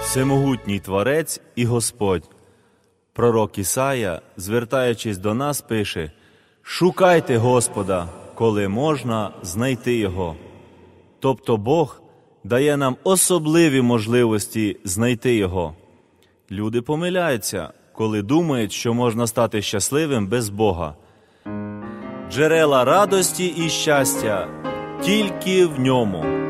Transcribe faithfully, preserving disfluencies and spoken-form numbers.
Всемогутній Творець і Господь. Пророк Ісая, звертаючись до нас, пише: «Шукайте Господа, коли можна знайти Його». Тобто Бог дає нам особливі можливості знайти Його. Люди помиляються, коли думають, що можна стати щасливим без Бога. Джерела радості і щастя тільки в Ньому.